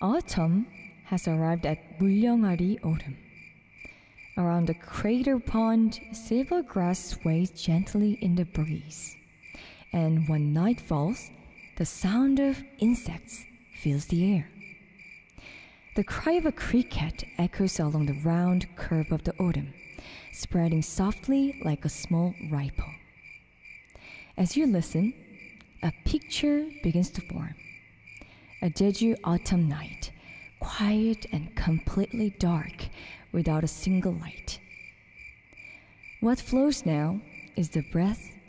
Autumn has arrived at Mulyangari Autumn. Around the crater pond, silver grass sways gently in the breeze. And when night falls, the sound of insects fills the air. The cry of a cricket echoes along the round curve of the autumn, spreading softly like a small ripple. As you listen, a picture begins to form. A Jeju autumn night, quiet and completely dark, without a single light. What flows now is the breath